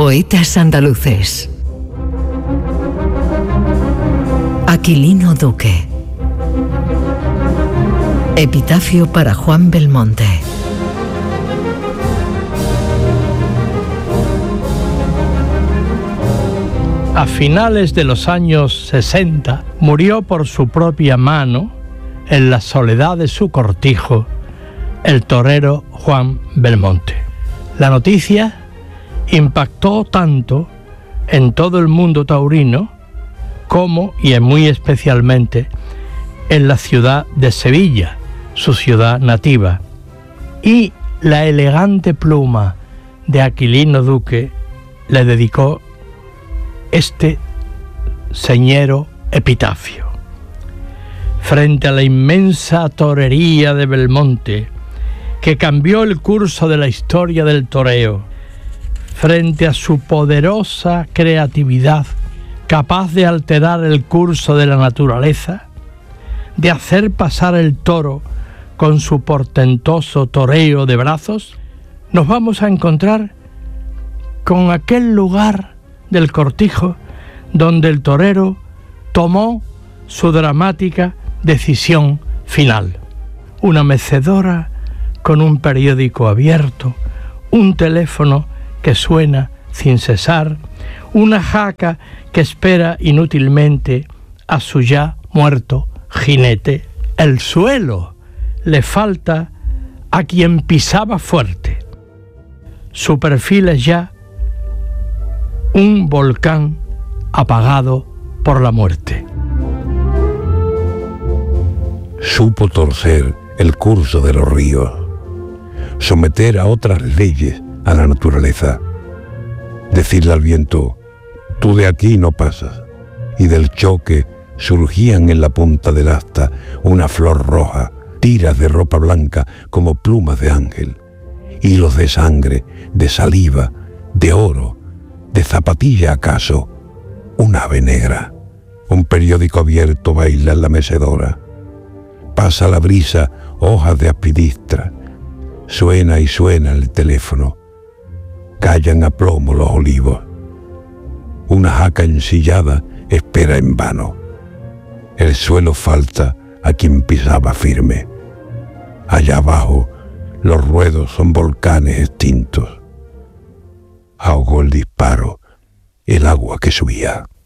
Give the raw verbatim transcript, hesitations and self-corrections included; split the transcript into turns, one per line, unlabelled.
Poetas andaluces. Aquilino Duque. Epitafio para Juan Belmonte.
A finales de los años sesenta murió por su propia mano, en la soledad de su cortijo, el torero Juan Belmonte. La noticia impactó tanto en todo el mundo taurino como, y en muy especialmente, en la ciudad de Sevilla, su ciudad nativa. Y la elegante pluma de Aquilino Duque le dedicó este señero epitafio. Frente a la inmensa torería de Belmonte, que cambió el curso de la historia del toreo, frente a su poderosa creatividad, capaz de alterar el curso de la naturaleza, de hacer pasar el toro con su portentoso toreo de brazos, nos vamos a encontrar con aquel lugar del cortijo donde el torero tomó su dramática decisión final. Una mecedora con un periódico abierto, un teléfono que suena sin cesar, una jaca que espera inútilmente a su ya muerto jinete. El suelo le falta a quien pisaba fuerte. Su perfil es ya un volcán apagado por la muerte.
Supo torcer el curso de los ríos, someter a otras leyes a la naturaleza, decirle al viento, tú de aquí no pasas, y del choque surgían en la punta del asta una flor roja, tiras de ropa blanca como plumas de ángel, hilos de sangre, de saliva, de oro, de zapatilla acaso, un ave negra, un periódico abierto baila en la mecedora, pasa la brisa, hojas de aspidistra, suena y suena el teléfono, callan a plomo los olivos, una jaca ensillada espera en vano, el suelo falta a quien pisaba firme, allá abajo los ruedos son volcanes extintos. Ahogó el disparo el agua que subía.